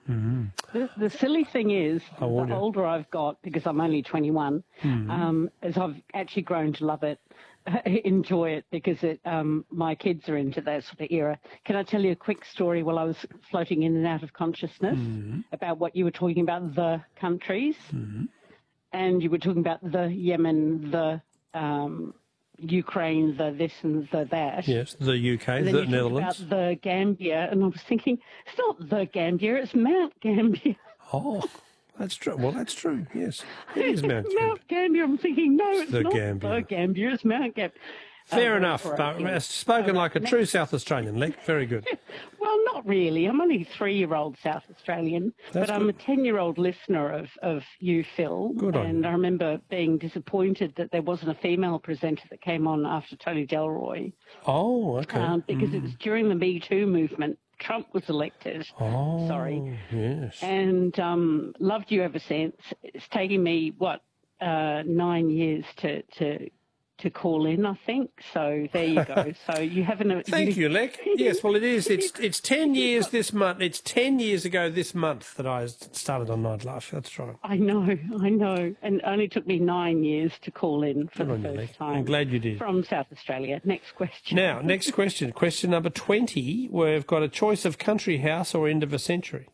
The silly thing is, the older I've got, because I'm only 21, as I've actually grown to love it, enjoy it, because my kids are into that sort of era. Can I tell you a quick story while I was floating in and out of consciousness about what you were talking about, the countries? And you were talking about the Yemen, the Ukraine, the this and the that. Yes, the UK, and then the you Netherlands. About the Gambia, and I was thinking, it's not the Gambia, it's Mount Gambia. Oh, that's true. Well, that's true, yes. It is Mount Gambia. Mount Gambia. I'm thinking, no, it's not Gambia. the Gambia, it's Mount Gambia. Fair enough. Spoken like a true South Australian, Leck. Very good. Well, not really. I'm only a 3-year-old South Australian, but I'm a 10-year-old listener of you, Phil. Good on you. I remember being disappointed that there wasn't a female presenter that came on after Tony Delroy. Oh, okay. Because it was during the Me Too movement. Trump was elected. Oh, sorry. Yes. And loved you ever since. It's taken me, 9 years to call in, I think. So there you go. So you haven't... Thank you, Leck. Yes, well, it is. It's 10 years this month. It's 10 years ago this month that I started on Night Life. That's right. I know. And it only took me 9 years to call in for the first time. I'm glad you did. From South Australia. Next question. Now, next question. Question number 20. We've got a choice of country house or end of a century.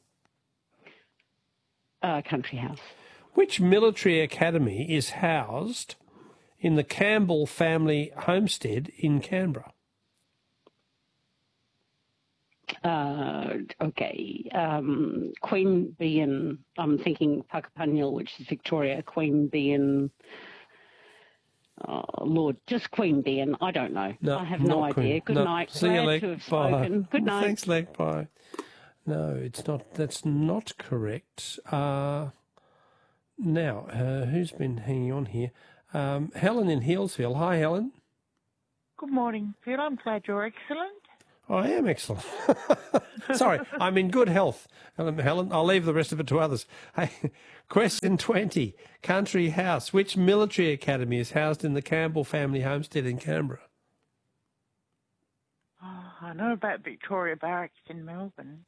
Country house. Which military academy is housed in the Campbell family homestead in Canberra? Okay. Queanbeyan, I'm thinking Puckapunyal, which is Victoria. Queanbeyan, Lord, just Queanbeyan. I don't know. No, I have no idea. Good night. See you, Leck. To have spoken. Good night. Thanks, Leck. Bye. No, it's not. That's not correct. Now, who's been hanging on here? Helen in Healesville. Hi, Helen. Good morning, Phil. I'm glad you're excellent. I am excellent. Sorry, I'm in good health. Helen, I'll leave the rest of it to others. Hey, question 20. Country house. Which military academy is housed in the Campbell family homestead in Canberra? Oh, I know about Victoria Barracks in Melbourne.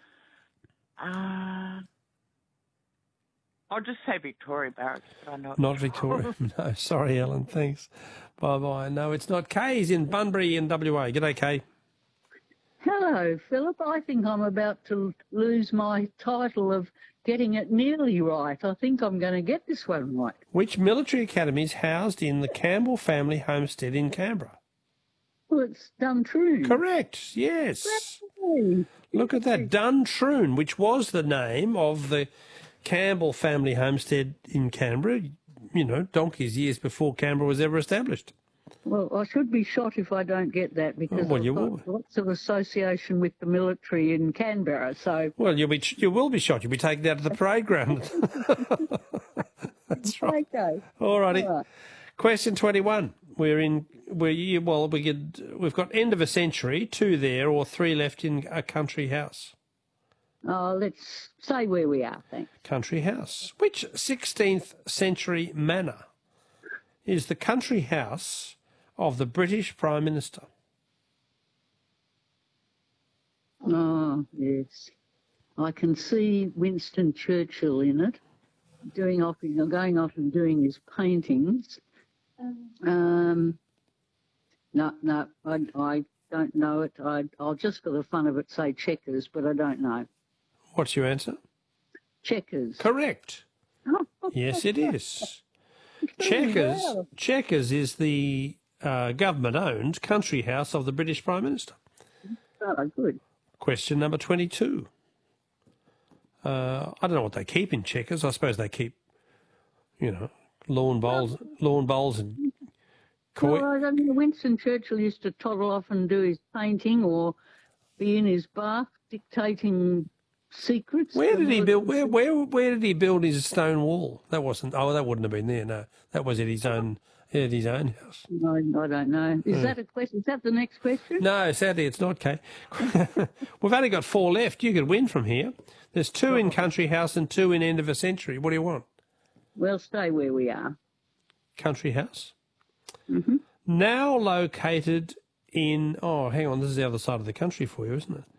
I'll just say Victoria Barracks, but I know Not Victoria. No, sorry, Ellen. Thanks. Bye-bye. No, it's not. Kay's in Bunbury in WA. G'day, Kay. Hello, Philip. I think I'm about to lose my title of getting it nearly right. I think I'm going to get this one right. Which military academy is housed in the Campbell family homestead in Canberra? Well, it's Duntroon. Correct, yes. Hey. Look at that, Duntroon, which was the name of the Campbell family homestead in Canberra, donkeys years before Canberra was ever established. Well, I should be shot if I don't get that because I've got lots of association with the military in Canberra. So well, you will be shot. You'll be taken out of the parade ground. That's right. Okay. All righty. All right. Question 21. We've got end of a century, 2 there, or 3 left in a country house. Let's say where we are, thanks. Country house. Which 16th century manor is the country house of the British Prime Minister? Oh, yes. I can see Winston Churchill in it, going off and doing his paintings. No, I don't know it. I'll just for the fun of it say Chequers, but I don't know. What's your answer? Chequers. Correct. Yes, it is. Chequers is the government-owned country house of the British Prime Minister. Oh, good. Question number 22. I don't know what they keep in Chequers. I suppose they keep, lawn bowls and... Well, I mean, Winston Churchill used to toddle off and do his painting or be in his bath dictating secrets. Where did he build? Where did he build his stone wall? That wasn't. Oh, that wouldn't have been there. No, that was at his own house. No, I don't know. Is that a question? Is that the next question? No, sadly, it's not, Kate. We've only got 4 left. You could win from here. There's 2 in country house and 2 in end of a century. What do you want? Well, stay where we are. Country house. Mm-hmm. Now located in. Oh, hang on. This is the other side of the country for you, isn't it?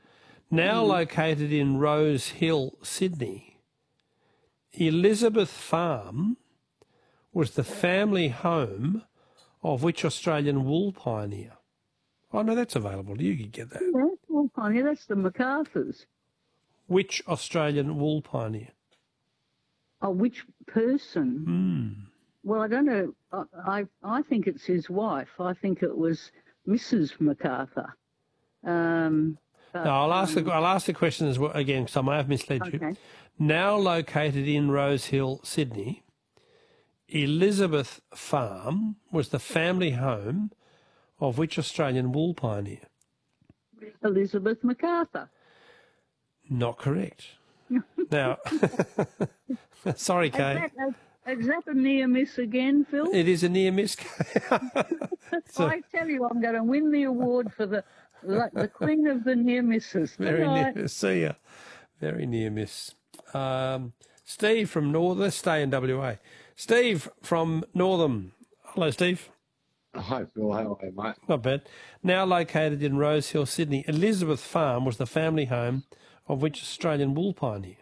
Now located in Rose Hill, Sydney, Elizabeth Farm was the family home of which Australian wool pioneer? Oh, no, that's available. You could get that. Yeah, wool pioneer. That's the MacArthurs. Which Australian wool pioneer? Oh, which person? Well, I don't know. I think it's his wife. I think it was Mrs. MacArthur. No, I'll ask the question as well again, because I may have misled you. Now located in Rose Hill, Sydney, Elizabeth Farm was the family home of which Australian wool pioneer? Elizabeth MacArthur. Not correct. Now, sorry, Kay. Is that a near miss again, Phil? It is a near miss. I tell you, I'm going to win the award for the queen of the near misses. Very near. See ya. Very near miss. Steve from Northern. Let's stay in WA. Steve from Northern. Hello, Steve. Hi, Phil. How are you, mate? Not bad. Now located in Rose Hill, Sydney, Elizabeth Farm was the family home of which Australian wool pioneer?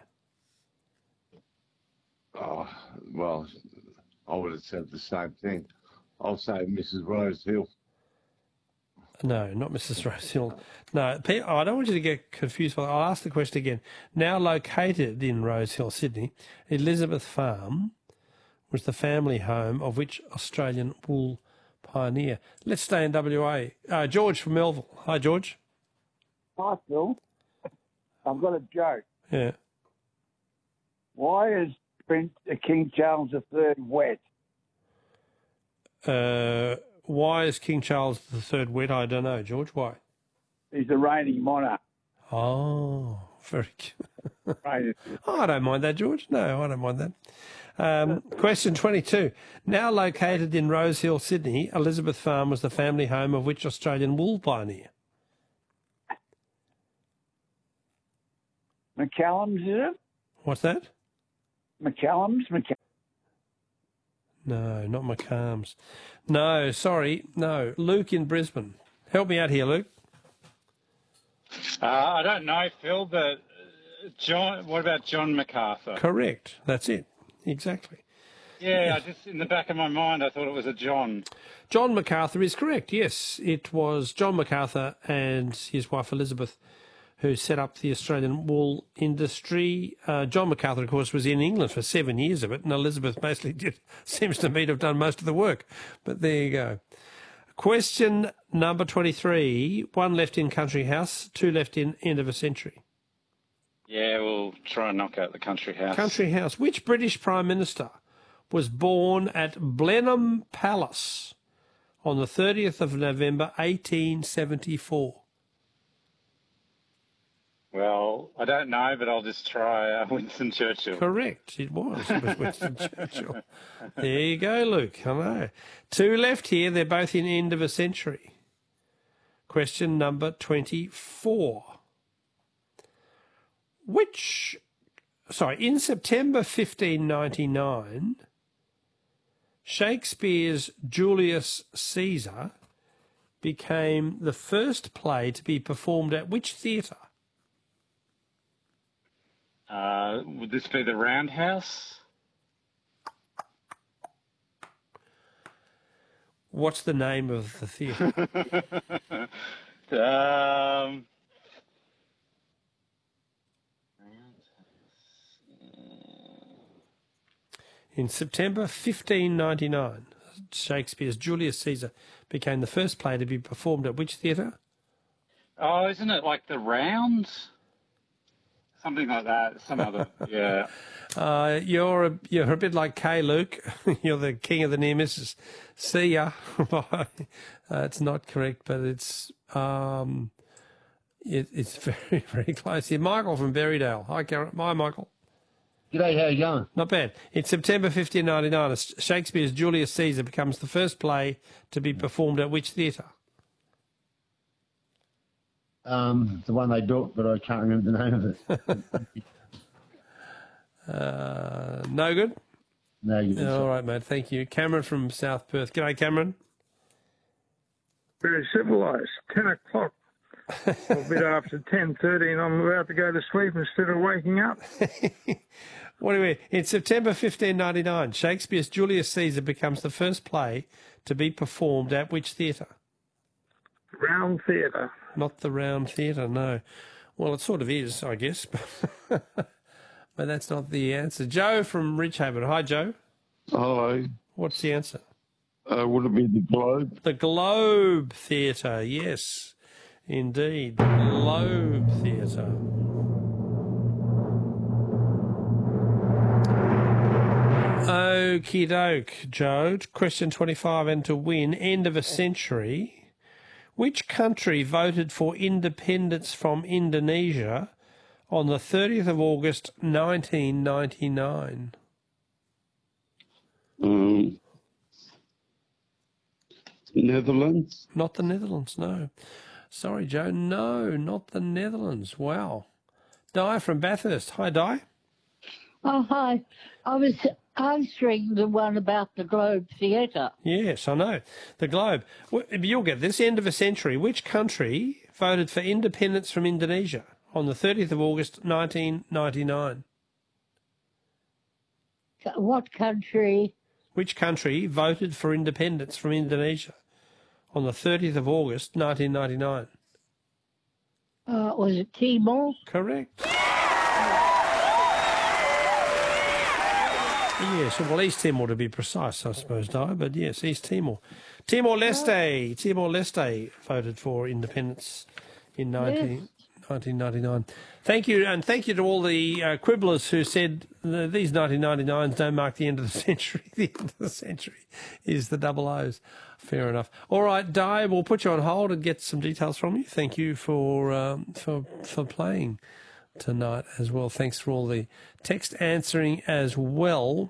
Oh, well, I would have said the same thing. I'll say Mrs. Rose Hill. No, not Mrs. Rose Hill. No, I don't want you to get confused. I'll ask the question again. Now located in Rose Hill, Sydney, Elizabeth Farm was the family home of which Australian wool pioneer? Let's stay in WA. George from Melville. Hi, George. Hi, Phil. I've got a joke. Yeah. Why is King Charles III wet? Why is King Charles III wet? I don't know, George. Why? He's the reigning monarch. Oh, very good. Right. Oh, I don't mind that, George. No, I don't mind that. Question 22. Now located in Rose Hill, Sydney, Elizabeth Farm was the family home of which Australian wool pioneer? McCallum's, is it? What's that? McCallum's? No, not McCarm's. No, sorry. No, Luke in Brisbane. Help me out here, Luke. I don't know, Phil, but what about John MacArthur? Correct. That's it. Exactly. Yeah, just in the back of my mind, I thought it was a John. John MacArthur is correct, yes. It was John MacArthur and his wife Elizabeth who set up the Australian wool industry. John MacArthur, of course, was in England for 7 years of it, and Elizabeth basically seems to me to have done most of the work. But there you go. Question number 23. 1 left in Country House, 2 left in End of a Century. Yeah, we'll try and knock out the Country House. Country House. Which British Prime Minister was born at Blenheim Palace on the 30th of November 1874? Well, I don't know, but I'll just try Winston Churchill. Correct. It was Winston Churchill. There you go, Luke. I know. 2 left here. They're both in End of a Century. Question number 24. In September 1599, Shakespeare's Julius Caesar became the first play to be performed at which theatre? Would this be the Roundhouse? What's the name of the theatre? In September 1599, Shakespeare's Julius Caesar became the first play to be performed at which theatre? Oh, isn't it like the Rounds? Something like that. Some other, yeah. You're a bit like Kay, Luke. You're the king of the near misses. See ya. It's not correct, but it's very, very close here. Michael from Berrydale. Hi, Michael. G'day, how you going? Not bad. In September 1599, Shakespeare's Julius Caesar becomes the first play to be performed at which theatre? The one they built, but I can't remember the name of it. No good? No, you didn't. All right, mate. Thank you. Cameron from South Perth. G'day, Cameron. Very civilised. 10 o'clock a bit after 10:30, and I'm about to go to sleep instead of waking up. What do we? In September 1599, Shakespeare's Julius Caesar becomes the first play to be performed at which theatre? Round Theatre. Not the Round Theatre, no. Well, it sort of is, I guess, but that's not the answer. Joe from Ridgehaven. Hi, Joe. Hello. What's the answer? Would it be the Globe? The Globe Theatre, yes, indeed. The Globe Theatre. Okie doke, Joe. Question 25, and to win, end of a century. Which country voted for independence from Indonesia on the 30th of August 1999? Netherlands? Not the Netherlands, no. Sorry, Joe. No, not the Netherlands. Wow. Di from Bathurst. Hi, Di. Oh, hi. I was answering the one about the Globe Theatre. Yes, I know. The Globe. You'll get this. End of a century. Which country voted for independence from Indonesia on the 30th of August 1999? What country? Which country voted for independence from Indonesia on the 30th of August 1999? Was it Timor? Correct. Yes, well, East Timor to be precise, I suppose, Di, but yes, East Timor. Timor-Leste. Timor-Leste voted for independence in 1999. Thank you, and thank you to all the quibblers who said these 1999s don't mark the end of the century. The end of the century is the double O's. Fair enough. All right, Di, we'll put you on hold and get some details from you. Thank you for playing tonight as well. Thanks for all the text answering as well.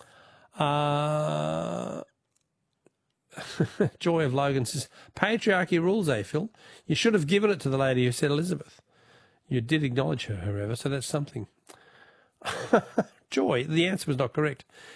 Joy of Logan says, patriarchy rules, Phil? You should have given it to the lady who said Elizabeth. You did acknowledge her, however, so that's something. Joy, the answer was not correct.